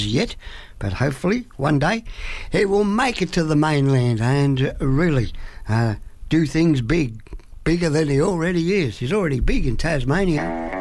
as yet, but hopefully one day he will make it to the mainland and really do things bigger than he already is. He's already big in Tasmania.